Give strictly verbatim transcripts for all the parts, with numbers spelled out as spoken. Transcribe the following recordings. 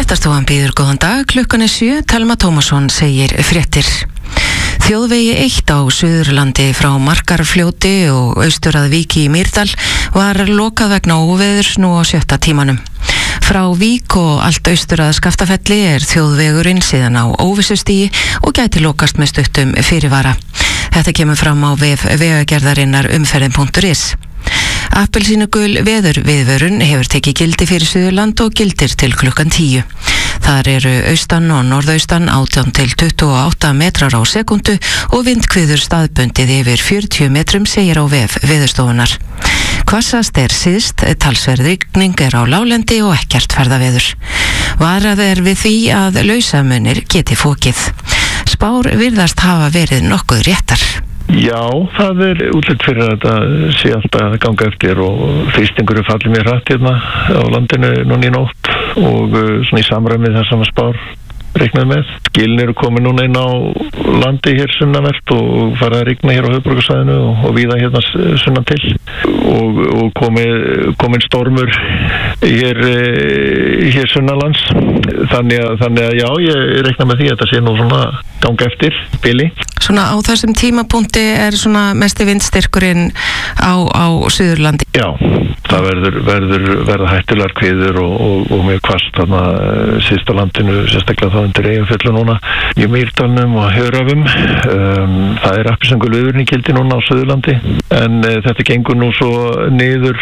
Fréttastofan býður góðan dag, klukkan er sjö, Telma Tómasson segir fréttir. Þjóðvegi eitt á Suðurlandi frá Markarfljóti og austur að Vík í Mýrdal var lokað vegna óveðurs nú á sjötta tímanum. Frá Vík og allt austur að Skaftafelli er þjóðvegurinn síðan á óvissustigi og gæti lokast með stuttum fyrirvara. Þetta kemur fram á vef vegagerðarinnar umferðin punktur is. Appelsínugul veður viðvörun hefur tekið gildi fyrir Suðurland og gildir til klukkan tíu. Þar eru austan og norðaustan átján til tuttugu og átta metrar á sekundu og vindhviður staðbundið yfir fjörutíu metrum, segir á vef Veðurstofunar. Hvassast er síðst, talsverð rigning er á láglendi og ekkert ferðaveður. Varað er við því að lausamunir geti fokið. Spár virðast hafa verið nokkuð réttar. Já, það er útlit fyrir að þetta sé alltaf að ganga eftir og þrýstingur er fallið mér hratt hérna á landinu núna í nótt og svona í samræmi þar sem að spár reiknaði með. Skilin eru komið núna inn á landi hér sunnanvert og farið að rigna hér á höfuðborgarsvæðinu og, og víða hérna sunnan til og, og komið, komið stormur hér, hér sunnanlands. Þannig að, þannig að já, ég reikna með því að þetta sé nú svona ganga eftir bili. Svona á þessum tímapunkti er svona mesti vindstyrkurinn á, á Suðurlandi? Já, það verður, verður, verður hættulegar kviður og, og, og mjög hvasst þarna síðst á landinu, sérstaklega þá undir Eyjafjöllum núna í Mýrdalnum og Höröfum. Um, það er appelsínugul viðvörun í gildi núna á Suðurlandi en uh, þetta gengur nú svo niður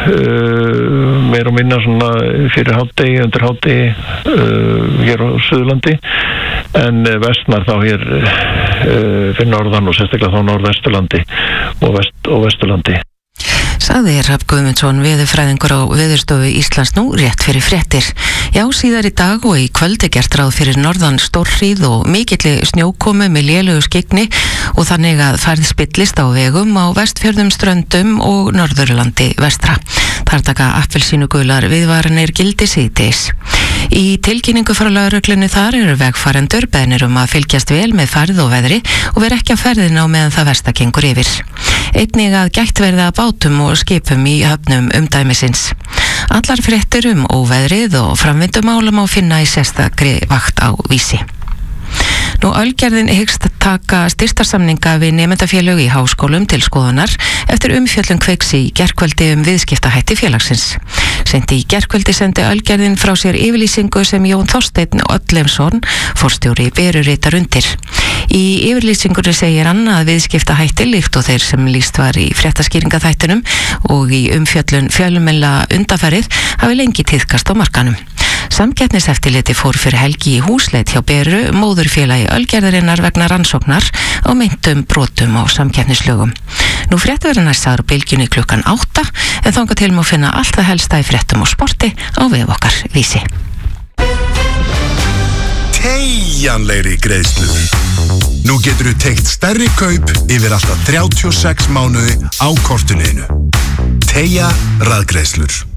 uh, meira og minna svona fyrir hádegi, undir hádegi uh, hér á Suðurlandi en uh, vestnar þá hér uh, fyrir norðan og sérstaklega þá norðvesturlandi og, vest, og vesturlandi. Sagði Hrafn Guðmundsson, veðurfræðingur á Veðurstofu Íslands nú rétt fyrir fréttir. Já, síðar í dag og í kvöld er gert ráð fyrir norðan stórhríð og mikilli snjókomu með lélegu skyggni og þannig að færð spillist á vegum á Vestfjörðum, Ströndum og Norðurlandi vestra. Þar taka appelsínugular viðvaranir gildi síðdegis. Í tilkynningu frá lögreglunni þar eru vegfarendur beðnir um að fylgjast vel með færð og veðri og vera ekki að ferðina á meðan það versta gengur yfir. Einnig að gætt verði að bátum og skipum í höfnum umdæmisins. Allar fréttir um óveðrið og framvindumála má finna í sérstakri vakt á Vísi. Nú Ölgerðin hyggst taka styrktarsamninga við nemendafélög í háskólum til skoðunar eftir umfjöllun Kveiks í gærkvöldi um viðskiptahætti félagsins. Seint í gærkvöldi sendi Ölgerðin frá sér yfirlýsingu sem Jón Þorsteinn Oddleifsson, forstjóri Beru, ritar undir. Í yfirlýsingunni segir hann að viðskiptahætti líkt og þeir sem lýst var í fréttaskýringaþættinum og í umfjöllun fjölmiðla undanfarið hafi lengi tíðkast á markanum. Samkeppniseftirliti fór fyrir helgi í húsleit hjá Beru, móðurfélagi Ölgerðarinnar vegna rannsóknar á meintum brotum á samkeppnislögum. Nú fréttaverðin er sagður á bylgjunni klukkan átta en þangað til má finna allt það helsta í fréttum og sporti á vef okkar Vísi. Teygjanlegri greiðslur. Nú getur þú teygt stærri kaup yfir alltaf þrjátíu og sex mánuði á kortinu. Teygja rafgreiðslur.